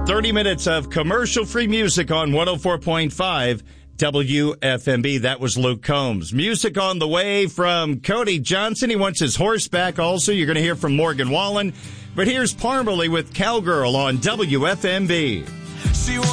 30 minutes of commercial-free music on 104.5 WFMB. That was Luke Combs. Music on the way from Cody Johnson. He wants his horse back also. You're going to hear from Morgan Wallen. But here's Parmalee with Cowgirl on WFMB.